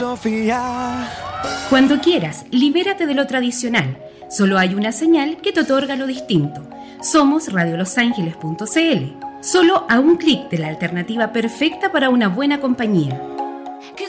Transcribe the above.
filosofía. Cuando quieras, libérate de lo tradicional. Solo hay una señal que te otorga lo distinto. Somos radiolosangeles.cl. Solo a un clic de la alternativa perfecta para una buena compañía.